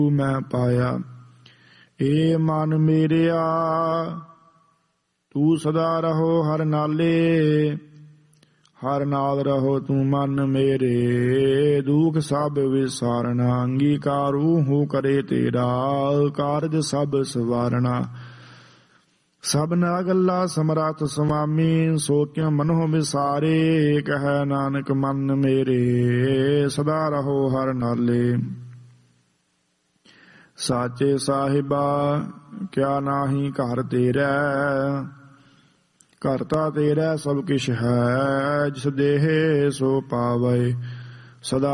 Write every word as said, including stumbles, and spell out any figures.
ਮੈਂ ਪਾਇਆ। ਏ ਮਨ ਮੇਰਿਆ ਤੂੰ ਸਦਾ ਰਹੋ ਹਰ ਨਾਲੇ, ਹਰ ਨਾਲ ਰਹੋ ਤੂੰ ਮਨ ਮੇਰੇ, ਦੁਖ ਸਭ ਵਿਸਾਰਨਾ। ਅੰਗੀਕਾਰੂ ਹੋ ਕਰੇ ਤੇਰਾ, ਕਾਰਜ ਸਭ ਸਵਾਰਨਾ। ਸਭਨਾ ਗੱਲਾ ਸਮਰੱਥ ਸੁਆਮੀ, ਸੋ ਕਿਉ ਮਨੋ ਵਿਸਾਰੇ। ਕਹਿ ਨਾਨਕ ਮਨ ਮੇਰੇ, ਸਦਾ ਰਹੋ ਹਰ ਨਾਲੇ। ਸਾਚੇ ਸਾਹਿਬਾ ਕਿਆ ਨਾਹੀ ਘਰ ਤੇਰਾ, ਘਰ ਤਾ ਤੇਰਾ ਸਭ ਕਿਛ ਹੈ। ਜਿਸ ਦੇਹ ਸੋ ਪਾਵੈ, ਸਦਾ